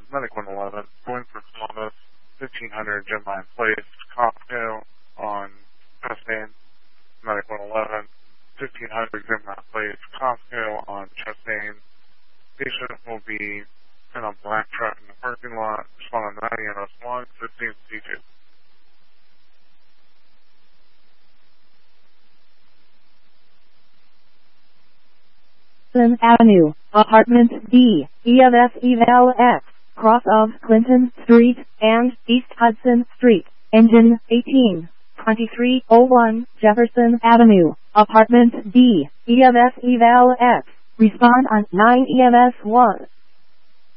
Medic 111, going for Columbus, 1500 Gemini Place, cocktail on Chastain, Medic 111, 1500 Gemini Place, cocktail on Chastain. Patient will be in a black truck in the parking lot, respond on 90 NS1, 15 C2. Avenue, Apartment D, EMS Eval X, cross of Clinton Street and East Hudson Street, engine 18, 2301 Jefferson Avenue, Apartment D, EMS Eval X, respond on 9 EMS 1.